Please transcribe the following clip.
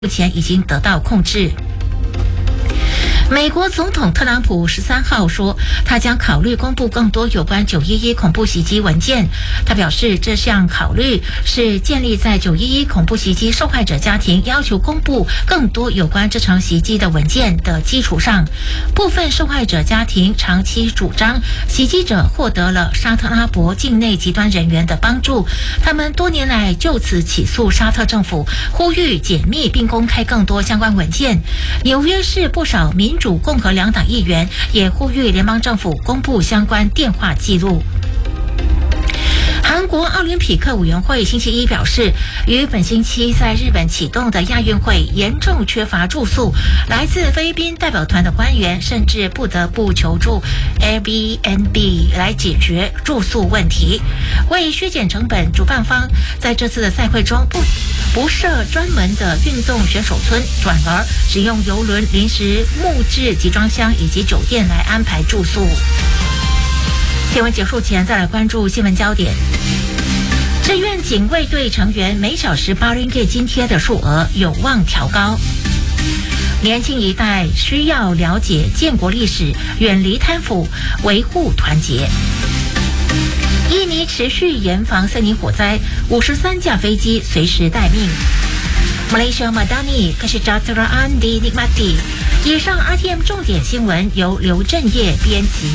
目前已经得到控制。美国总统特朗普13号说，他将考虑公布更多有关911恐怖袭击文件。他表示，这项考虑是建立在911恐怖袭击受害者家庭要求公布更多有关这场袭击的文件的基础上。部分受害者家庭长期主张，袭击者获得了沙特阿拉伯境内极端人员的帮助，他们多年来就此起诉沙特政府，呼吁解密并公开更多相关文件。纽约市不少民主共和两党议员也呼吁联邦政府公布相关电话记录。韩国奥林匹克委员会星期一表示，于本星期在日本启动的亚运会严重缺乏住宿，来自菲律宾代表团的官员甚至不得不求助 Airbnb 来解决住宿问题。为削减成本，主办方在这次的赛会中不设专门的运动选手村，转而使用邮轮、临时木质集装箱以及酒店来安排住宿。新闻结束前，再来关注新闻焦点。志愿警卫队成员每小时8ringgit津贴的数额有望调高。年轻一代需要了解建国历史，远离贪腐，维护团结。印尼持续严防森林火灾，53架飞机随时待命。Malaysia Madani Kesejahteraan di Nikmati。以上 RTM 重点新闻由刘振业编辑。